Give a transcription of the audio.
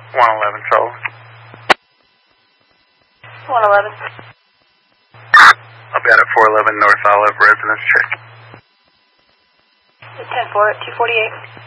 111 Sullivan. 111. I'll be out at 411 North Olive, residence check. 10-4 at 248.